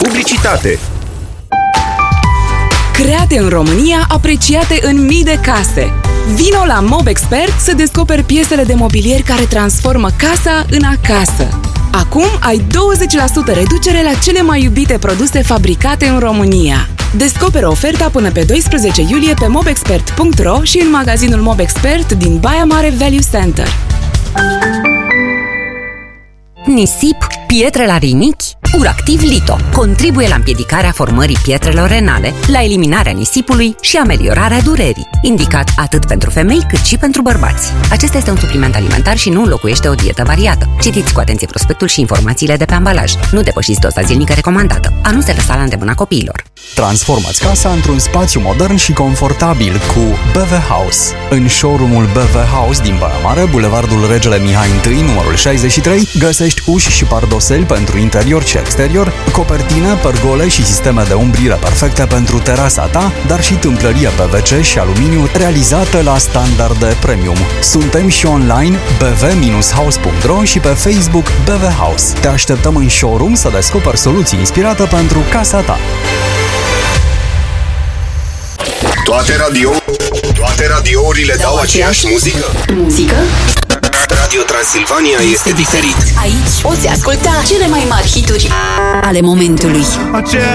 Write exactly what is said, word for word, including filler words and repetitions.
publicitate. Create în România, apreciate în mii de case. Vino la Mobexpert să descoperi piesele de mobilier care transformă casa în acasă. Acum ai douăzeci la sută reducere la cele mai iubite produse fabricate în România. Descoperă oferta până pe doisprezece iulie pe mobexpert punct ro și în magazinul Mobexpert din Baia Mare Value Center. Nisip, pietre la rinichi? Uractiv Lito contribuie la împiedicarea formării pietrelor renale, la eliminarea nisipului și ameliorarea durerii. Indicat atât pentru femei cât și pentru bărbați. Acesta este un supliment alimentar și nu înlocuiește o dietă variată. Citiți cu atenție prospectul și informațiile de pe ambalaj. Nu depășiți doza zilnică recomandată. A nu se lăsa la îndemâna copiilor. Transformați casa într-un spațiu modern și confortabil cu B V House. În showroom-ul B V House din Baia Mare, Bulevardul Regele Mihai I, numărul șaizeci și trei, găsești uși și pardoseli pentru interior și exterior, copertine, pergole și sisteme de umbrire perfecte pentru terasa ta, dar și tâmplărie P V C și aluminiu realizată la standarde premium. Suntem și online b v house punct ro și pe Facebook B V House. Te așteptăm în showroom să descoperi soluții inspirate pentru casa ta. Toate radio, toate radiourile dau aceeași muzică. Muzică? Radio Transilvania este diferit. Aici poți asculta cele mai mari hituri ale momentului. Aceea